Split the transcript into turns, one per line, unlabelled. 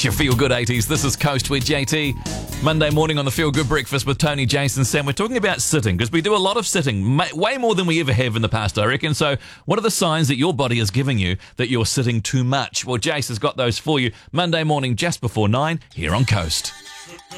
It's your Feel Good 80s. This is Coast with JT. Monday morning on the Feel Good Breakfast with Tony, Jason, Sam. We're talking about sitting because we do a lot of sitting, way more than we ever have in the past, I reckon. So what are the signs that your body is giving you that you're sitting too much? Well, Jace has got those for you Monday morning just before 9 here on Coast.